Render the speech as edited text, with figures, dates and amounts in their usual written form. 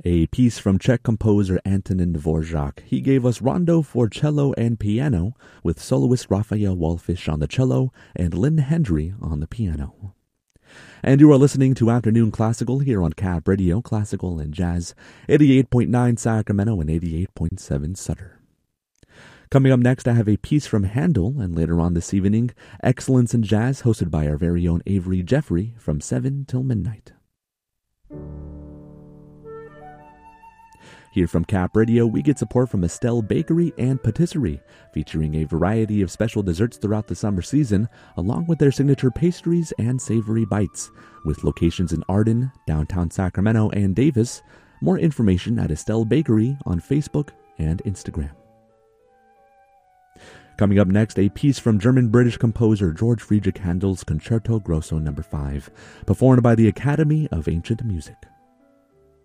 A piece from Czech composer Antonin Dvorak. He gave us Rondo for cello and piano, with soloist Raphael Wallfisch on the cello and Lynn Hendry on the piano. And you are listening to Afternoon Classical here on Cap Radio, Classical and Jazz, 88.9 Sacramento and 88.7 Sutter. Coming up next, I have a piece from Handel, and later on this evening, Excellence in Jazz, hosted by our very own Avery Jeffrey, from 7 till midnight. Here from Cap Radio, we get support from Estelle Bakery and Patisserie, featuring a variety of special desserts throughout the summer season, along with their signature pastries and savory bites, with locations in Arden, downtown Sacramento, and Davis. More information at Estelle Bakery on Facebook and Instagram. Coming up next, a piece from German-British composer George Friedrich Handel's Concerto Grosso No. 5, performed by the Academy of Ancient Music.